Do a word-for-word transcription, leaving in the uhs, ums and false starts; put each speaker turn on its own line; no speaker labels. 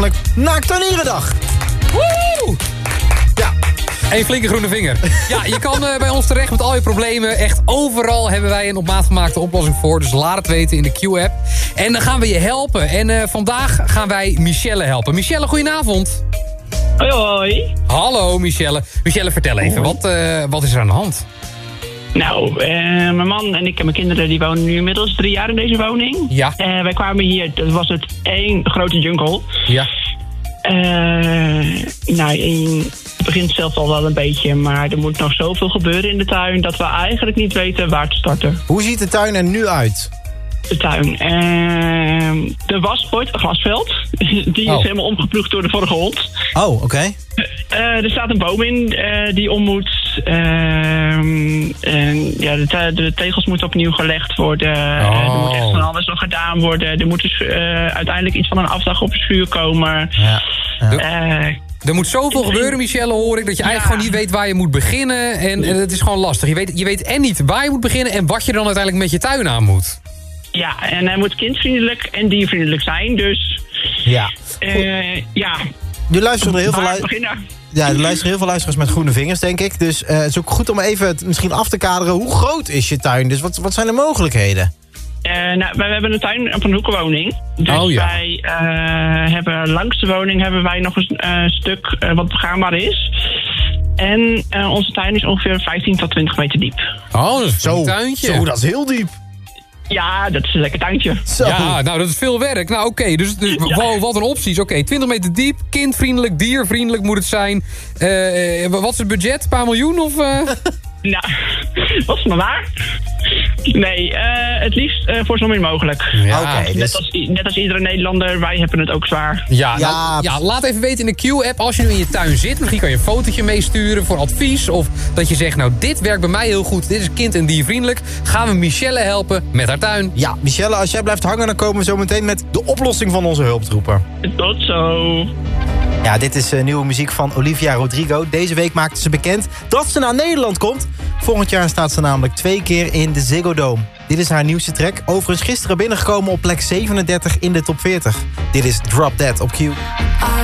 namelijk Naaktuinierendag.
Woe!
Ja.
Een flinke groene vinger. Ja, je kan uh, bij ons terecht met al je problemen. Echt overal hebben wij een op maat gemaakte oplossing voor. Dus laat het weten in de Q-app. En dan gaan we je helpen. En uh, vandaag gaan wij Michelle helpen. Michelle, goedenavond.
Hoi, hoi.
Hallo, Michelle. Michelle, vertel even, wat, uh, wat is er aan de hand?
Nou, uh, mijn man en ik en mijn kinderen die wonen nu inmiddels drie jaar in deze woning.
Ja.
Uh, wij kwamen hier, dat was het één grote jungle.
Ja.
Uh, nou, in, het begint zelf al wel een beetje, maar er moet nog zoveel gebeuren in de tuin dat we eigenlijk niet weten waar te starten.
Hoe ziet de tuin er nu uit?
De tuin. Uh, er was ooit een glasveld. Die
oh.
is helemaal omgeploegd door de vorige hond.
Oh, oké.
Okay. Uh, er staat een boom in uh, die om moet. Uh, en ja, de, te- de tegels moeten opnieuw gelegd worden.
Oh.
Uh, er moet echt van alles nog gedaan worden. Er moet dus uh, uiteindelijk iets van een afdag op het vuur komen.
Ja. Ja.
Uh,
Er moet zoveel gebeuren, Michelle, hoor ik, dat je
ja.
eigenlijk gewoon niet weet waar je moet beginnen. En, en het is gewoon lastig. Je weet, je weet en niet waar je moet beginnen en wat je dan uiteindelijk met je tuin aan moet.
Ja, en hij moet kindvriendelijk en diervriendelijk zijn. Dus
Ja.
uh, ja.
Er luisteren heel veel,
Waar
lu-
beginnen?
ja, er luisteren heel veel luisteraars met groene vingers, denk ik. Dus uh, het is ook goed om even het misschien af te kaderen. Hoe groot is je tuin? Dus wat, wat zijn de mogelijkheden?
Uh, nou, wij hebben een tuin op een hoekenwoning. Dus
Oh, ja.
wij uh, hebben langs de woning hebben wij nog een uh, stuk uh, wat begaanbaar is. En uh, onze tuin is ongeveer vijftien tot twintig meter diep.
Oh, dat is
Zo,
een tuintje.
zo, dat is heel diep.
Ja, dat is een lekker tuintje.
Zo.
Ja, nou, dat is veel werk. Nou, oké, okay, dus, dus
Ja.
wow, wat een opties. Oké, okay, twintig meter diep, kindvriendelijk, diervriendelijk moet het zijn. Uh, wat is het budget? Een paar miljoen of... Uh...
Nou, was het maar waar? Nee, uh, het liefst uh, voor zo min mogelijk.
Ja,
Oké,
Net,
dus-
als, net als iedere Nederlander, wij hebben het ook zwaar.
Ja,
Ja,
nou, ja, laat even weten in de Q-app als je nu in je tuin zit. Misschien kan je een fotootje meesturen voor advies. Of dat je zegt, nou, dit werkt bij mij heel goed. Dit is kind- en diervriendelijk. Gaan we Michelle helpen met haar tuin.
Ja, Michelle, als jij blijft hangen, dan komen we zo meteen met de oplossing van onze hulptroepen.
Tot zo.
Ja, dit is uh, nieuwe muziek van Olivia Rodrigo. Deze week maakte ze bekend dat ze naar Nederland komt. Volgend jaar staat ze namelijk twee keer in de Ziggo Dome. Dit is haar nieuwste track. Overigens gisteren binnengekomen op plek zevenendertig in de top veertig. Dit is Drop Dead op Q.